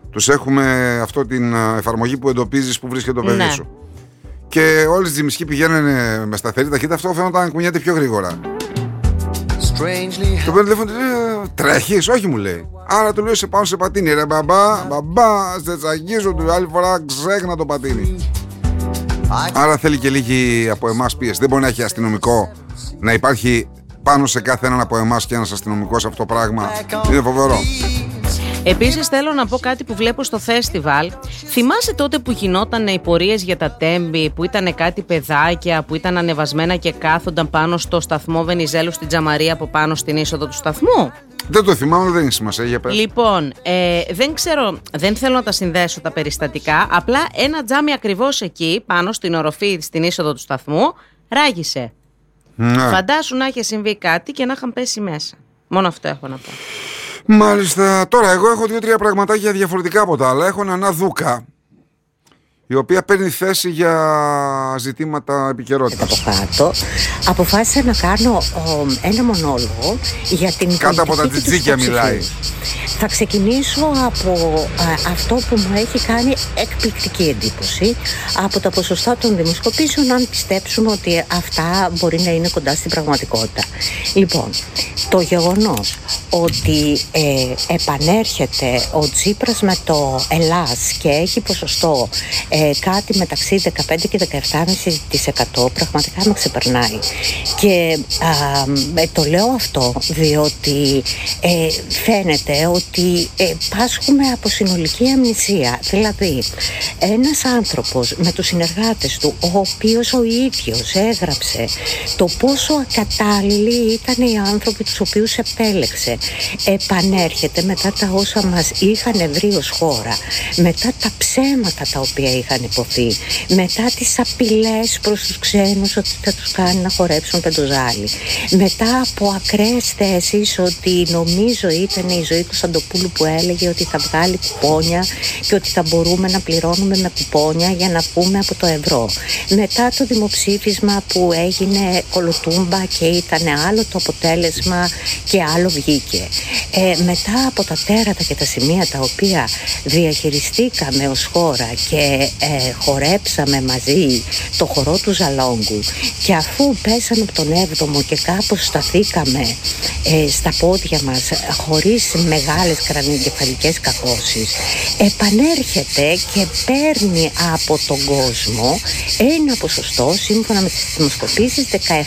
τους έχουμε αυτό την εφαρμογή που εντοπίζεις που βρίσκεται το παιδί Ναι. σου. Και όλοι οι τζιμισκοί πηγαίνουν με σταθερή ταχύτητα, αυτό φαίνονταν να κουνιέται πιο γρήγορα. Το παίρνει τηλέφωνο, τρέχεις? Όχι, μου λέει. Άρα του λέω σε πάω σε πατίνι. Ρε μπαμπά, σε τσακίζω, του άλλη φορά ξέχνα το πατίνι. Άρα θέλει και λίγη από εμάς πίεση. Δεν μπορεί να έχει αστυνομικό, να υπάρχει πάνω σε κάθε έναν από εμάς και ένας αστυνομικός αυτό το πράγμα. Είναι φοβερό. Επίσης θέλω να πω κάτι που βλέπω στο φεστιβάλ. Θυμάσαι τότε που γινόταν οι πορείες για τα Τέμπη, που ήταν κάτι παιδάκια που ήταν ανεβασμένα και κάθονταν πάνω στο σταθμό Βενιζέλου στην Τζαμαρία από πάνω στην είσοδο του σταθμού? Δεν το θυμάμαι, δεν έχει σημασία, για πες. Λοιπόν, δεν ξέρω, δεν θέλω να τα συνδέσω τα περιστατικά. Απλά ένα τζάμι ακριβώς εκεί, πάνω στην οροφή, στην είσοδο του σταθμού, ράγισε. Ναι. Φαντάσου να είχε συμβεί κάτι και να είχαν πέσει μέσα. Μόνο αυτό έχω να πω. Μάλιστα. Τώρα εγώ έχω 2-3 πραγματάκια διαφορετικά από τα άλλα. Έχω ένα Δούκα, η οποία παίρνει θέση για ζητήματα επικαιρότητας. Από κάτω αποφάσισα να κάνω ένα μονόλογο για την κάτω από τα τζιτζίκια μιλάει. Θα ξεκινήσω από αυτό που μου έχει κάνει εκπληκτική εντύπωση, από τα ποσοστά των δημοσκοπήσεων, αν πιστέψουμε ότι αυτά μπορεί να είναι κοντά στην πραγματικότητα. Λοιπόν, το γεγονός ότι επανέρχεται ο Τσίπρας με το Ελλάς και έχει ποσοστό κάτι μεταξύ 15 και 17,5% πραγματικά με ξεπερνάει. Και το λέω αυτό διότι φαίνεται ότι πάσχουμε από συνολική αμνησία. Δηλαδή, ένας άνθρωπος με τους συνεργάτες του, ο οποίος ο ίδιος έγραψε το πόσο ακατάλληλοι ήταν οι άνθρωποι τους οποίους επέλεξε, επανέρχεται μετά τα όσα μας είχαν βρει ως χώρα, μετά τα ψέματα τα οποία είχαν υποθεί, μετά τις απειλές προς τους ξένους ότι θα τους κάνει να χορέψουν πεντοζάλι, μετά από ακραίες θέσεις ότι νομίζω ήταν η Ζωή Κωνσταντοπούλου που έλεγε ότι θα βγάλει κουπόνια και ότι θα μπορούμε να πληρώνουμε με κουπόνια για να πούμε από το ευρώ, μετά το δημοψήφισμα που έγινε κολοτούμπα και ήταν άλλο το αποτέλεσμα και άλλο βγήκε, μετά από τα τέρατα και τα σημεία τα οποία διαχειριστήκαμε ως χώρα και χορέψαμε μαζί το χορό του Ζαλόγκου, και αφού πέσαμε από τον 7ο και κάπως σταθήκαμε στα πόδια μας χωρίς μεγάλες κρανιογκεφαλικές κακώσεις, επανέρχεται και παίρνει από τον κόσμο ένα ποσοστό σύμφωνα με τις δημοσκοπήσεις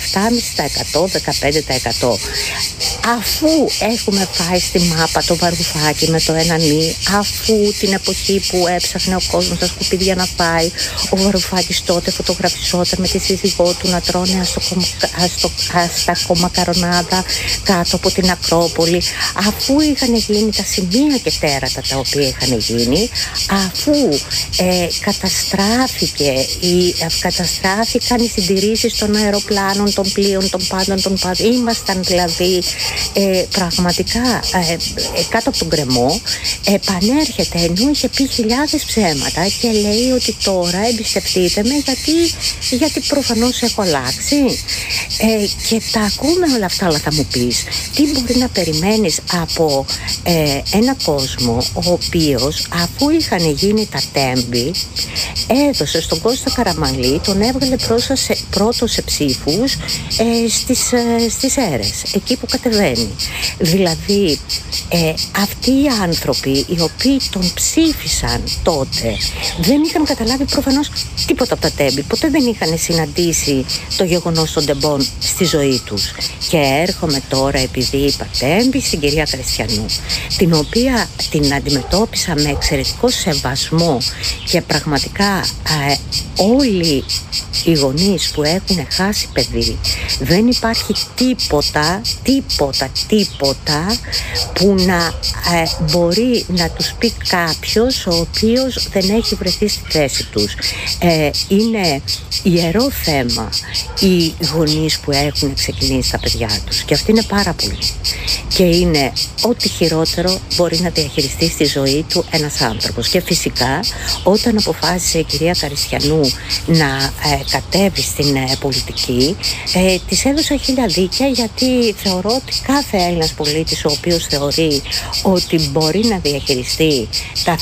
17,5%, 15%. Αφού έχουμε φάει στη μάπα το Βαρουφάκι με το ένα νι, αφού την εποχή που έψαχνε ο κόσμος στα σκουπίδια να φάει, ο Βαρουφάκης τότε φωτογραφιζόταν με τη σύζυγό του να τρώνε αστακομακαρονάδα κάτω από την Ακρόπολη, αφού είχαν γίνει τα σημεία και τέρατα τα οποία είχαν γίνει, αφού καταστράφηκαν οι συντηρήσεις των αεροπλάνων, των πλοίων, των πάντων, ήμασταν δηλαδή πραγματικά κάτω από τον κρεμό, επανέρχεται ενώ είχε πει χιλιάδες ψέματα και λέει ότι τώρα εμπιστευτείτε με γιατί προφανώς έχω αλλάξει, και τα ακούμε όλα αυτά, αλλά θα μου πεις τι μπορεί να περιμένεις από ένα κόσμο ο οποίος αφού είχαν γίνει τα Τέμπη έδωσε στον Κώστα Καραμανλή, τον έβγαλε πρώτο σε ψήφους στις αίρες, εκεί που κατεβαίνει. Δηλαδή αυτοί οι άνθρωποι οι οποίοι τον ψήφισαν τότε δεν είχαν καταλάβει προφανώς τίποτα από τα Τέμπη, ποτέ δεν είχαν συναντήσει το γεγονός των Τεμπών στη ζωή τους. Και έρχομαι τώρα, επειδή είπα Τέμπη, στην κυρία Κριστιανού, την οποία την αντιμετώπισα με εξαιρετικό σεβασμό και πραγματικά όλοι οι γονείς που έχουν χάσει παιδί, δεν υπάρχει τίποτα που να μπορεί να τους πει κάποιος ο οποίος δεν έχει βρεθεί στη θέση τους. Είναι ιερό θέμα οι γονείς που έχουν ξεκινήσει τα παιδιά τους, και αυτή είναι πάρα πολύ, και είναι ό,τι χειρότερο μπορεί να διαχειριστεί στη ζωή του ένας άνθρωπος. Και φυσικά όταν αποφάσισε η κυρία Καριστιανού να κατέβει στην πολιτική, της έδωσα χίλια δίκαια, γιατί θεωρώ ότι κάθε Έλληνας πολίτης ο οποίος θεωρεί ότι μπορεί να διαχειριστεί τα